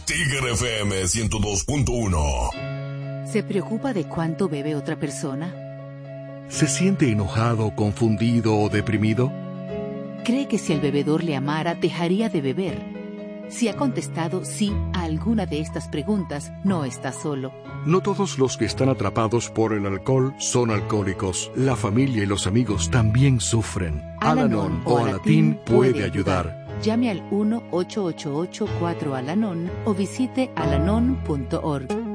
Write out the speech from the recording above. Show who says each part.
Speaker 1: Tigre FM 102.1.
Speaker 2: ¿Se preocupa de cuánto bebe otra persona?
Speaker 3: ¿Se siente enojado, confundido o deprimido?
Speaker 2: ¿Cree que si el bebedor le amara, dejaría de beber? Si ha contestado sí a alguna de estas preguntas, no está solo.
Speaker 3: No todos los que están atrapados por el alcohol son alcohólicos. La familia y los amigos también sufren. Al-Anon o Alatín puede ayudar.
Speaker 2: Llame al 1-888-4-ALANON o visite alanon.org.